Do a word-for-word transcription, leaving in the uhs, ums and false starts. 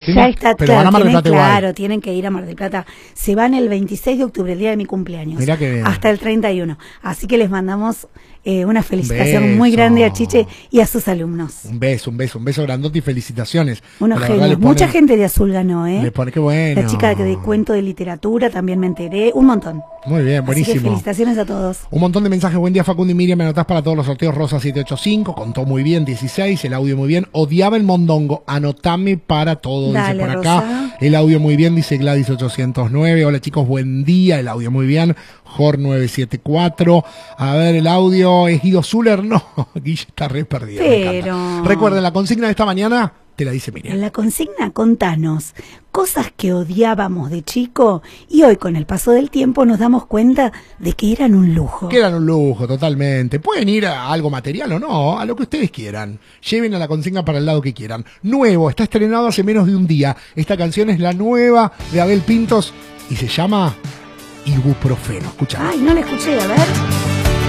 Cristina? Ya está, Pero claro, van a Mar del tienen, Plata igual. claro, tienen que ir a Mar del Plata. Se van el veintiséis de octubre, el día de mi cumpleaños. Mirá qué bien. Hasta el treinta y uno. Así que les mandamos eh, una felicitación Beso. muy grande a Chiche y a sus alumnos. Un beso, un beso, un beso grandote y felicitaciones. Unos La verdad, genios. le ponen- Mucha gente de Azul ganó, ¿eh? Le pone, qué bueno. La chica de cuento de literatura también me enteré. Un montón. Muy bien, Así que buenísimo. felicitaciones a todos. Un montón de mensajes. Buen día, Facundo y Miriam. Me anotás para todos los sorteos. Rosa siete ocho cinco. Contó muy bien. dieciséis. El audio muy bien. Odiaba el mondongo. Anotame para todo. Dale, dice por acá. Rosa. El audio muy bien. Dice Gladys ochocientos nueve. Hola chicos, buen día. El audio muy bien. Jor nueve siete cuatro. A ver, el audio es Guido Zuller. No, Guille está re perdido. me encanta. Pero... Recuerden, la consigna de esta mañana te la dice Miriam. En la consigna, contanos cosas que odiábamos de chico y hoy con el paso del tiempo nos damos cuenta de que eran un lujo. Que eran un lujo, totalmente. Pueden ir a algo material o no, a lo que ustedes quieran. Lleven a la consigna para el lado que quieran. Nuevo, está estrenado hace menos de un día. Esta canción es la nueva de Abel Pintos y se llama Ibuprofeno. Escucha. Ay, no la escuché, a ver.